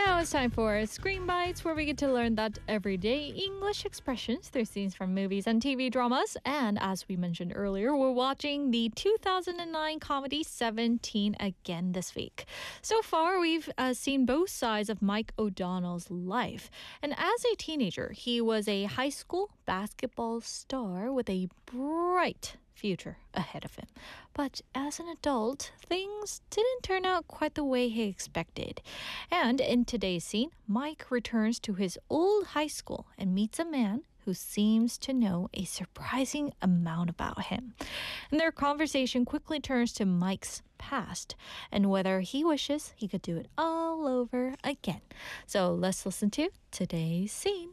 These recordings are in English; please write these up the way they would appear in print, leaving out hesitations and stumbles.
Now it's time for Screen Bites, where we get to learn that everyday English expressions through scenes from movies and TV dramas. And as we mentioned earlier, we're watching the 2009 comedy 17 again this week. So far, we've seen both sides of Mike O'Donnell's life. And as a teenager, he was a high school basketball star with a bright future ahead of him. But as an adult, things didn't turn out quite the way he expected. And in today's scene, Mike returns to his old high school and meets a man who seems to know a surprising amount about him. And their conversation quickly turns to Mike's past and whether he wishes he could do it all over again. So let's listen to today's scene.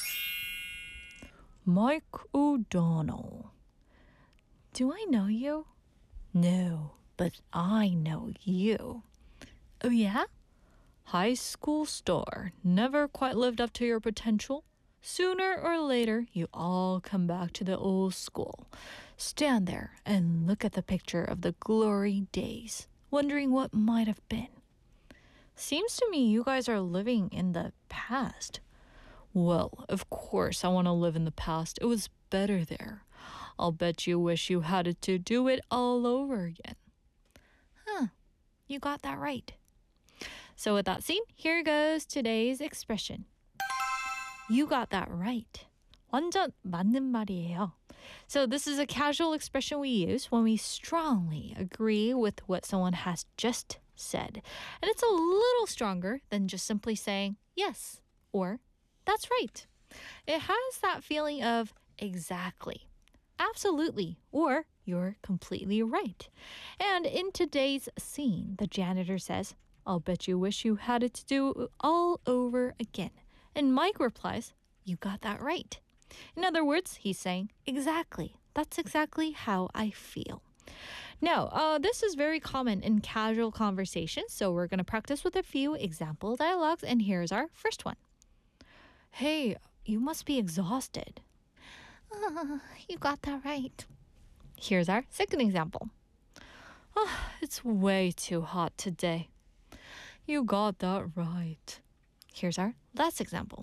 Mike O'Donnell. Do I know you? No, but I know you. Oh yeah? High school star, never quite lived up to your potential? Sooner or later, you all come back to the old school. Stand there and look at the picture of the glory days, wondering what might have been. Seems to me you guys are living in the past. Well, of course I want to live in the past. It was better there. I'll bet you wish you had it to do it all over again. Huh, you got that right. So with that scene, here goes today's expression. You got that right. 완전 맞는 말이에요. So this is a casual expression we use when we strongly agree with what someone has just said. And it's a little stronger than just simply saying yes or that's right. It has that feeling of exactly, absolutely, or you're completely right. And in today's scene, the janitor says, I'll bet you wish you had it to do all over again. And Mike replies, you got that right. In other words, he's saying, exactly. That's exactly how I feel. Now, this is very common in casual conversations, so we're going to practice with a few example dialogues, and here's our first one. Hey, you must be exhausted. You got that right. Here's our second example. It's way too hot today. You got that right. Here's our last example.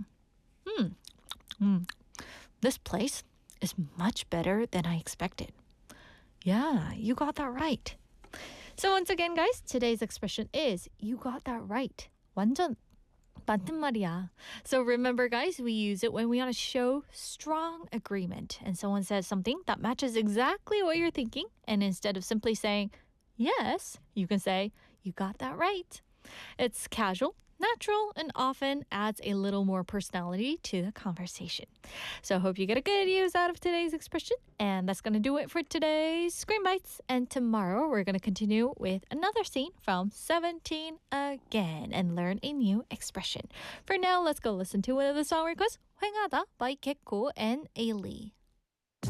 This place is much better than I expected. Yeah, you got that right. So once again, guys, today's expression is you got that right. 완전 맞는 말이야. So remember, guys, we use it when we want to show strong agreement and someone says something that matches exactly what you're thinking, and instead of simply saying yes, you can say you got that right. It's casual, natural, and often adds a little more personality to the conversation. So I hope you get a good use out of today's expression. And that's going to do it for today's Screen Bites. And tomorrow we're going to continue with another scene from 17 again and learn a new expression. For now, let's go listen to one of the song requests, 휑하다 by Gekko and Ailey.